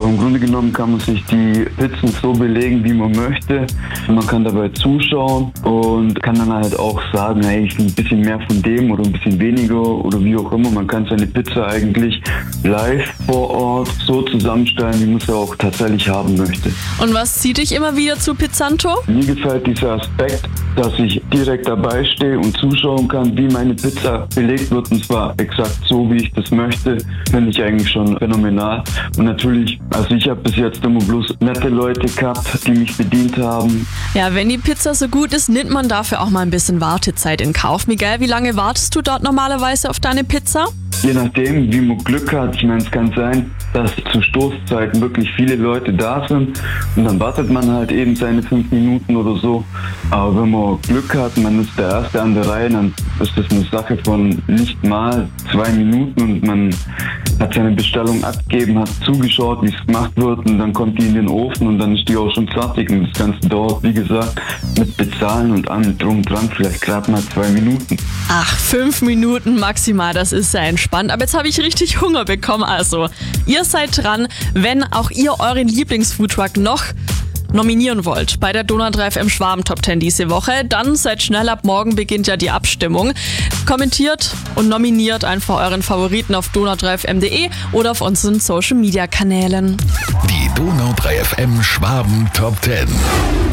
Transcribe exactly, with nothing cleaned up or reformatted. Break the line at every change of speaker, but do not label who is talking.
Im Grunde genommen kann man sich die Pizzen so belegen, wie man möchte. Man kann dabei zuschauen und kann dann halt auch sagen, hey, ich will ein bisschen mehr von dem oder ein bisschen weniger oder wie auch immer. Man kann seine Pizza eigentlich live vor Ort so zusammenstellen, wie man es auch tatsächlich haben möchte.
Und was zieht dich immer wieder zu Pizzanto?
Mir gefällt dieser Aspekt, dass ich direkt dabei stehe und zuschauen kann, wie meine Pizza belegt wird, und zwar exakt so, wie ich das möchte, finde ich eigentlich schon phänomenal. Und natürlich, also ich habe bis jetzt immer bloß nette Leute gehabt, die mich bedient haben.
Ja, wenn die Pizza so gut ist, nimmt man dafür auch mal ein bisschen Wartezeit in Kauf. Miguel, wie lange wartest du dort normalerweise auf deine Pizza?
Je nachdem, wie man Glück hat. Ich meine, es kann sein, dass zu Stoßzeiten wirklich viele Leute da sind und dann wartet man halt eben seine fünf Minuten oder so. Aber wenn man Glück hat, man ist der Erste an der Reihe, dann ist das eine Sache von nicht mal zwei Minuten und man hat seine Bestellung abgegeben, hat zugeschaut, wie es gemacht wird, und dann kommt die in den Ofen und dann ist die auch schon fertig, und das Ganze dauert, wie gesagt, mit Bezahlen und allem drum dran vielleicht gerade mal zwei Minuten.
Ach, fünf Minuten maximal, das ist ja entspannt. Aber jetzt habe ich richtig Hunger bekommen. Also, ihr seid dran, wenn auch ihr euren Lieblingsfoodtruck noch nominieren wollt bei der Donau drei F M Schwaben Top zehn diese Woche, dann seid schnell, ab morgen beginnt ja die Abstimmung. Kommentiert und nominiert einfach euren Favoriten auf donau drei f m punkt de oder auf unseren Social Media Kanälen.
Die Donau drei F M Schwaben Top zehn.